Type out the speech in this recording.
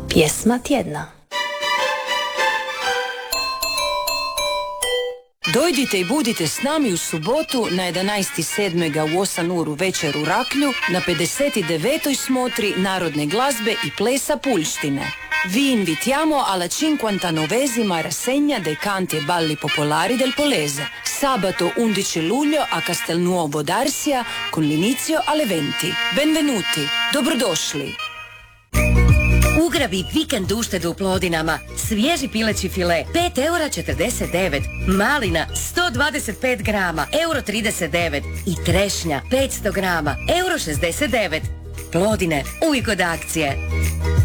Pjesma tjedna. Dojdite i budite s nami u subotu na 11.7. u 8 uru večer u Raklju na 59. smotri narodne glazbe i plesa Puljštine. Vi invitiamo alla 59esima rassegna dei canti e balli popolari del Polese. Sabato 11 luglio a Castelnuovo d'Arsia con l'inizio alle 20. Benvenuti, dobrodošli. Ugrabi vikend uštedu u Plodinama. Svježi pileći file 5,49 €, malina 125 grama, €39 i trešnja 500 grama, €69. Plodine, uvijek od akcije.